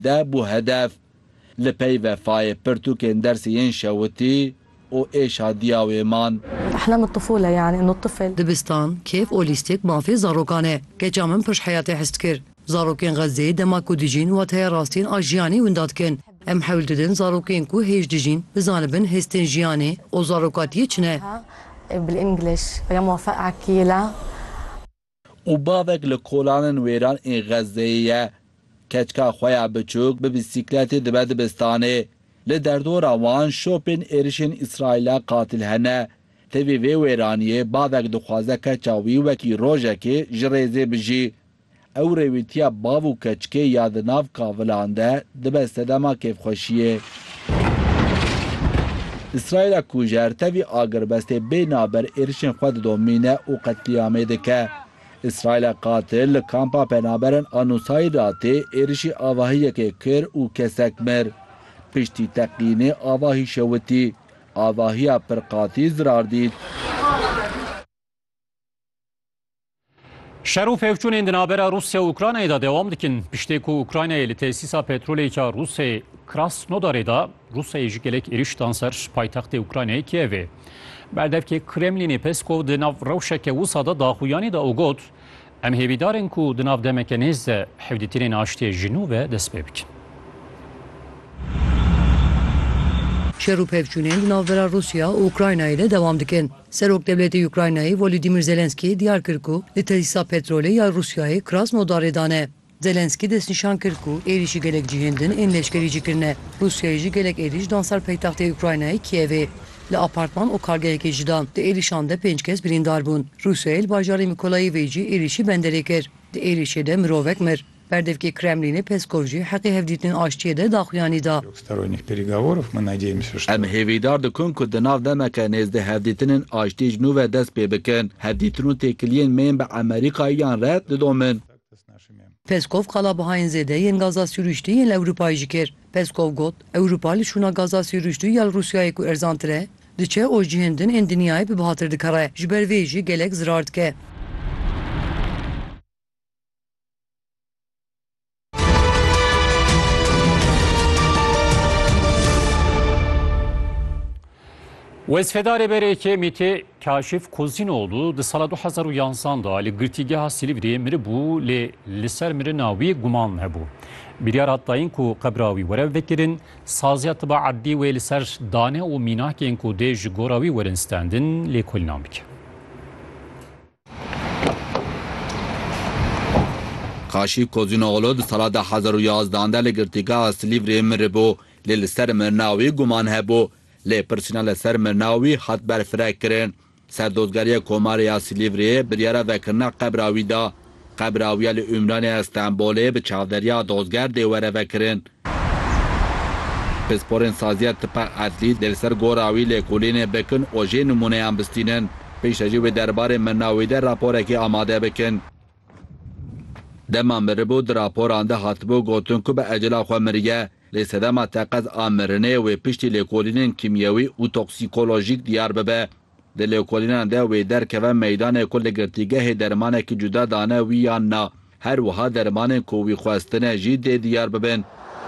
ده بو هدف لپی وفای پرتوکین درسیین شوتی و ایشا دیاویمان. أحلام الطفولة يعني إنه الطفل دبستان كيف أوليستيك مافي زاروكانه كجامن برش حياتي حستكر زاروكين غزة دماكو ديجين واتهي راستين آجياني وندادكن ام حول ددن زاروكين كو هيج ديجين بزانبن هستين جياني و زاروكاتي چنه بالإنجليش يا موافق عكيلة و باوك لكولان ويران این غزهیه کچکا خویا بچوک به بیسیکلتی دبه دبستانه لدردور وان شوپین ایرشین اسرائیل قاتل هنه تیوی وی ویرانیه باوک دخوازه کچاوی وکی روژه که جریزه بجی او رویتیا باو کچکه یادناف کاولانده دبه سدما کیف خوشیه اسرائیل کوجر تیوی آگر بسته بینابر ایرشین خود دومینه و قتلیامه دکه اسرائیل قاتل کامپا پنابرن آنوسای راته ایرشی آواهی که کر و کسک مر پشتی تقینه آواهی شوتی آواهی پرقاتی زرار دید. شر و پێوچوونên di navbera Rusya û Ukraynayê da dewam dikin. Piştê ku Ukraynayê li tesîsa petrolê ka Rusyayê Krasnodarê da Rusyayê ji gelek êriş dan ser paytextê Ukraynayê Kievê. Berdevkê Kremlînê Peskov di nav rewşeke wisa da daxuyanî da û got em hêvîdarên ku di nav demeke nêz de hevdîtînên aştiyê ji nû ve dest pê bikin. شروع پێوچوونên navbera Rusya û Ukraynayê de devam dikin. Serok Devletê Ukraynayê Volodymyr Zelenskî diyar kir ku li tesîsa petrolê ya Rusyayê Krasnodarê dane. Zelenskî destnîşan kir ku êrişî gelek cihên din ên leşkerî jî kirine. Rusyayê jî gelek êriş dan ser paytextê Ukraynayê Kievê. Li apartman û kargehekê jî dan di êrişan de 5 kes birîndar bûn. Rusyayê li bajarê Mikolayevê jî êrişî benderê kir. Di êrişê de mirovek mir. Berdevkê Kremlînê Peskov jî heqê hevdîtinên aştiyê de daxuyanî da. Em hêvîdar dikin ku di nav demeke nêz de hevdîtinên aştî ji nû ve dest pê bikin. Hevdîtin û têkiliyên mên bi Amerîkayê yan re didomin. Peskov qalabihayên zêde yên gaza sürüştî yên li Ewropayê jî kir. Peskov got Ewropa li şûna gaza sürüştî ya li Rusyayê ku erzantir e diçe û cihên din ên dinyayê bi bihatir dikare. Ji ber vê jî gelek zirar dike. Wezfedarê Berêkê Mîtê Kaşif Kozînoğlu di sala 2011 da li girtîgeha Silîvrê miribû lê li ser mirina wî guman hebû. Biryar hatayîn ku qebra wî were vekirin, saziya tiba eddî wê li ser dane û mînakên ku dê ji gora wî werin stendin lêkolînan bike. Kaşif Kozînoğlu di sala 2011 de li girtîgeha Silîvrê miribû lê li ser mirina wî guman hebû. Lê pirsîna li ser mirina wî hat berfirek kirin. Serdozgeriya Komarya Silîvrê biryara vekirina qebra wî da. Qebra wî li Ümraniya Stenbolê bi çavderiya dozger dê were vekirin. Pisporên saziya tipa edlî dê li ser gora wî lêkolînê bikin û jê numuneyan bistînin. Pêşajî wê derbarê mirina wî de raporekê amade bikin. Dema miribû di raporan de hatibû gotin ku bi ecela xwe miriye. Lê sedema teqez a mirinê wê piştî lêkolînên kîmyewî û toksikolojiik diyar bibe. Di lêkolînan de wê derkeve meydanê ku li girtîgehê dermanekî cuda dane wî yan na. Her wiha dermanên ku wî xwestine jî dê diyar bibin.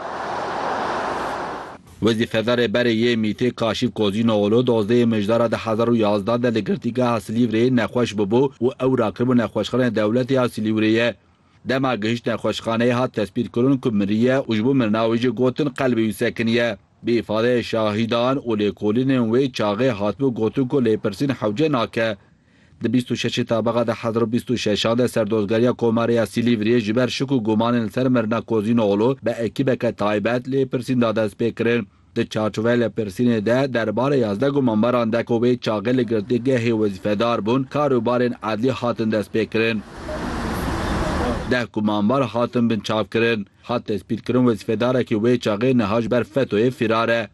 Wezîfedarê berê yê Mîtê Kaşif Kozînoğlu dozdeyê mijdara 2011 de li girtîgeha Silîvrê nexweş bibû û ew rakiribû nexweşxanê dewletê ya Silîvreyê. Dema gihîşt nexweşxaneyê hat tespît kirin ku miriye û ji bo mirina wî jî gotin qelbê wî sekiniye. Bi îfadeyê şahîdan û lêkolînên wê çaxê hatibû gotin ku lêpirsîn hewce nake. Di 26 tabeqa 2026 de serdozgeriya Komarya Silîvriyê ji ber şik û gumanên li ser mirina Kozînoğlu bi ekîbeke taybet lêpirsîn da dest pê kirin. Di çarçoveyê lêpirsînê de derbarê 11 gumanbaran de ku wê çaxê li girtîgehê wezîfedar bûn karûbarên edlî hatin dest pê kirin. 10 gumanbar hatin bin çavkirin. Hat tespîtkirin wezîfedarekî wê çaxê niha ji ber FETÖ'yê firar e.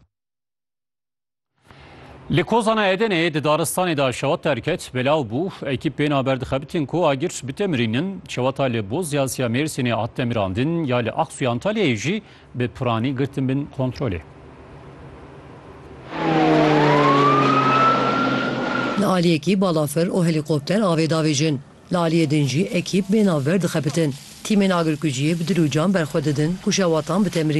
Li Kozana Edeneyê di daristanê da şewat terket belav bû. Ekîp bên haber dixebitin ku agir bi temirînin şewata li Boz ya Mêrsînê hat temirandin ya li Aksuy Antalyayê jî bi piranî girtin bin kontrolê. Li aliyekî balafir û helîkopter avê davêjin. Laliye din jî ekîp bênavber dixebitin. Tîmên agirkujiye bi dil û can berxwe didin ku şewatan bi temirî